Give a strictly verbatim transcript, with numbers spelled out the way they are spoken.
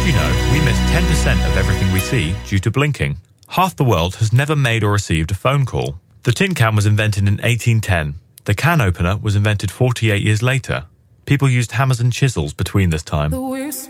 you know we miss ten percent of everything we see due to blinking? Half the world has never made or received a phone call. The tin can was invented in eighteen ten. The can opener was invented forty-eight years later. People used hammers and chisels between this time.